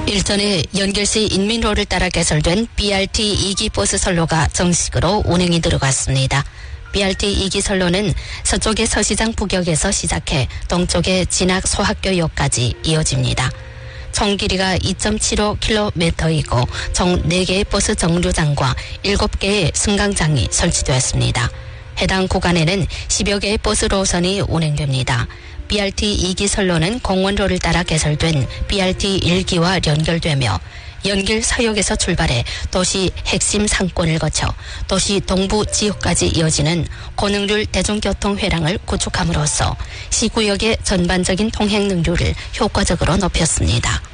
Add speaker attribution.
Speaker 1: 일전에 연결시 인민로를 따라 개설된 BRT 2기 버스 선로가 정식으로 운행이 들어갔습니다. BRT 2기 선로는 서쪽의 서시장 부경에서 시작해 동쪽의 진학 소학교역까지 이어집니다. 총 길이가 2.75km이고 총 4개의 버스 정류장과 7개의 승강장이 설치되었습니다. 해당 구간에는 10여 개의 버스 노선이 운행됩니다. BRT 2기 선로는 공원로를 따라 개설된 BRT 1기와 연결되며 연길 서역에서 출발해 도시 핵심 상권을 거쳐 도시 동부 지역까지 이어지는 고능률 대중교통 회랑을 구축함으로써 시구역의 전반적인 통행 능률을 효과적으로 높였습니다.